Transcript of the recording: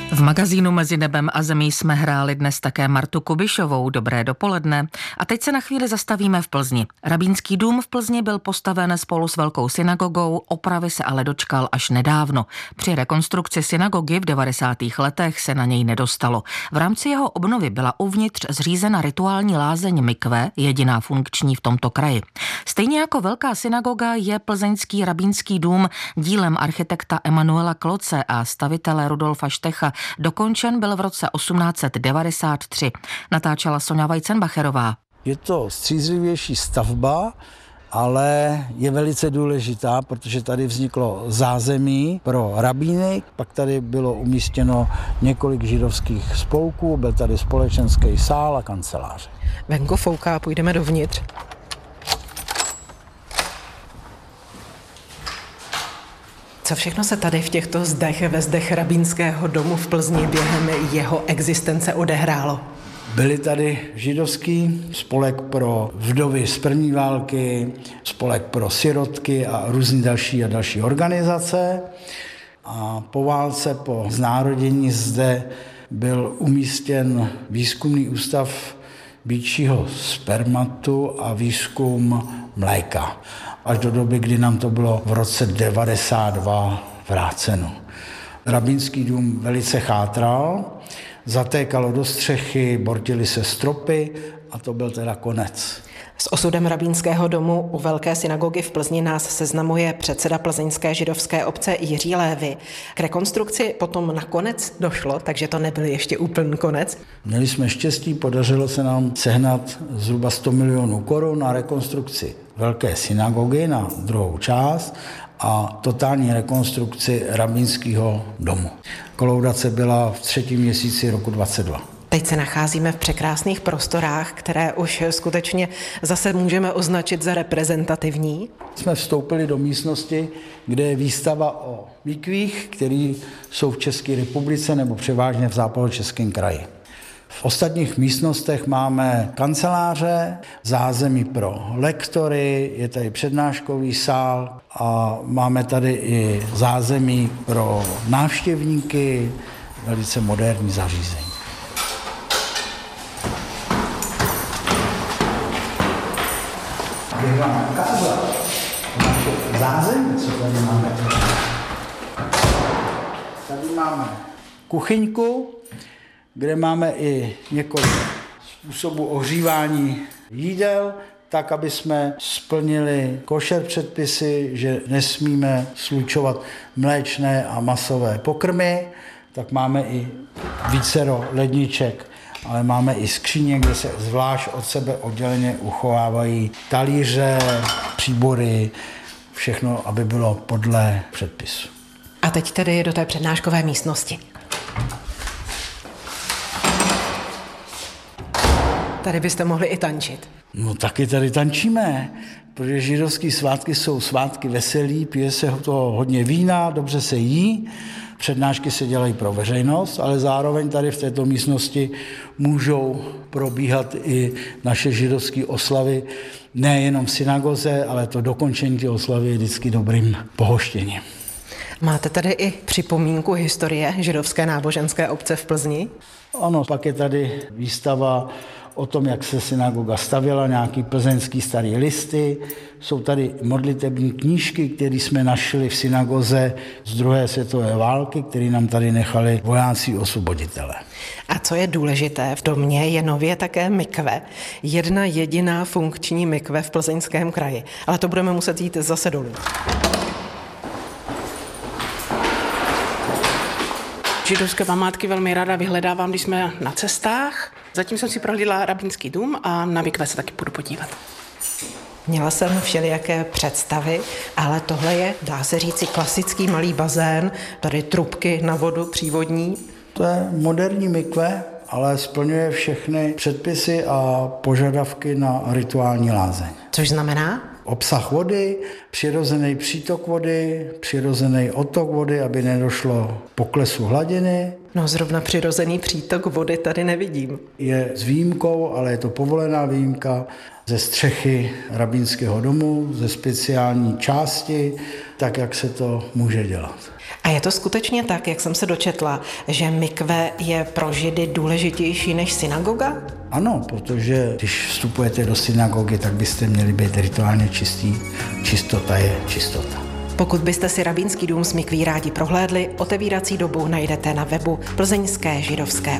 V magazínu Mezi nebem a zemí jsme hráli dnes také Martu Kubišovou. Dobré dopoledne. A teď se na chvíli zastavíme v Plzni. Rabínský dům v Plzni byl postaven spolu s velkou synagogou, opravy se ale dočkal až nedávno. Při rekonstrukci synagogy v 90. letech se na něj nedostalo. V rámci jeho obnovy byla uvnitř zřízena rituální lázeň mikve, jediná funkční v tomto kraji. Stejně jako velká synagoga je plzeňský rabínský dům dílem architekta Emanuela Kloce a stavitele Rudolfa Štecha. Dokončen byl v roce 1893. Natáčela Sonja Vajcenbacherová. Je to střízlivější stavba, ale je velice důležitá, protože tady vzniklo zázemí pro rabíny, pak tady bylo umístěno několik židovských spolků, byl tady společenský sál a kanceláře. Venku fouká, půjdeme dovnitř. Co všechno se tady v těchto zdech ve zdech rabínského domu v Plzni během jeho existence odehrálo? Byly tady židovský spolek pro vdovy z první války, spolek pro sirotky a různé další organizace. A po válce, po znárodění zde byl umístěn výzkumný ústav býčího spermatu a výzkum mléka. Až do doby, kdy nám to bylo v roce 92 vráceno. Rabínský dům velice chátral, zatékalo do střechy, bortily se stropy a to byl teda konec. S osudem rabínského domu u velké synagogy v Plzni nás seznamuje předseda plzeňské židovské obce Jiří Lévy. K rekonstrukci potom nakonec došlo, takže to nebyl ještě úplný konec. Měli jsme štěstí, podařilo se nám sehnat zhruba 100 milionů korun na rekonstrukci velké synagogy na druhou část a totální rekonstrukci rabínského domu. Kolaudace byla v 3. měsíci roku 22. Teď se nacházíme v překrásných prostorách, které už skutečně zase můžeme označit za reprezentativní. Jsme vstoupili do místnosti, kde je výstava o mikvích, které jsou v České republice nebo převážně v západočeském kraji. V ostatních místnostech máme kanceláře, zázemí pro lektory, je tady přednáškový sál a máme tady i zázemí pro návštěvníky, velice moderní zařízení. Bych vám ukázal naše zázemí, co tady máme. Tady máme kuchyňku, kde máme i několik způsobů ohřívání jídel, tak, aby jsme splnili košer předpisy, že nesmíme slučovat mléčné a masové pokrmy, tak máme i vícero ledniček, ale máme i skříně, kde se zvlášť od sebe odděleně uchovávají talíře, příbory, všechno, aby bylo podle předpisu. A teď tedy do té přednáškové místnosti. Tady byste mohli i tančit. No taky tady tančíme, protože židovský svátky jsou svátky veselí, pije se toho hodně vína, dobře se jí, přednášky se dělají pro veřejnost, ale zároveň tady v této místnosti můžou probíhat i naše židovské oslavy, nejenom v synagoze, ale to dokončení té oslavy je vždycky dobrým pohoštěním. Máte tady i připomínku historie židovské náboženské obce v Plzni? Ano, pak je tady výstava o tom, jak se synagoga stavěla, nějaký plzeňský starý listy. Jsou tady modlitební knížky, které jsme našli v synagoze z druhé světové války, které nám tady nechali vojáci osvoboditelé. A co je důležité, v domě je nově také mikve. Jedna jediná funkční mikve v Plzeňském kraji. Ale to budeme muset jít zase dolů. Židovské památky velmi ráda vyhledávám, když jsme na cestách. Zatím jsem si prohlídla rabínský dům a na mikve se taky budu podívat. Měla jsem všelijaké představy, ale tohle je, dá se říci, klasický malý bazén, tady trubky na vodu přívodní. To je moderní mikve, ale splňuje všechny předpisy a požadavky na rituální lázeň. Což znamená? Obsah vody, přirozený přítok vody, přirozený odtok vody, aby nedošlo poklesu hladiny. No zrovna přirozený přítok vody tady nevidím. Je s výjimkou, ale je to povolená výjimka ze střechy rabínského domu, ze speciální části, tak jak se to může dělat. A je to skutečně tak, jak jsem se dočetla, že mikve je pro Židy důležitější než synagoga? Ano, protože když vstupujete do synagogy, tak byste měli být rituálně čistý. Čistota je čistota. Pokud byste si Rabínský dům s mikví rádi prohlédli, otevírací dobu najdete na webu Plzeňské židovské